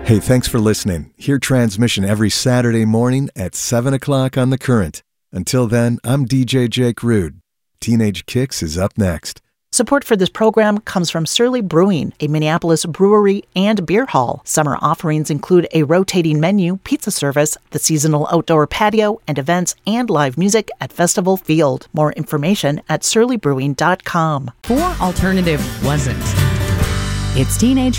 Hey, thanks for listening. Hear transmission every Saturday morning at 7 o'clock on The Current. Until then, I'm DJ Jake Rude. Teenage Kicks is up next. Support for this program comes from Surly Brewing, a Minneapolis brewery and beer hall. Summer offerings include a rotating menu, pizza service, the seasonal outdoor patio, and events and live music at Festival Field. More information at surlybrewing.com. For Alternative wasn't. It's Teenage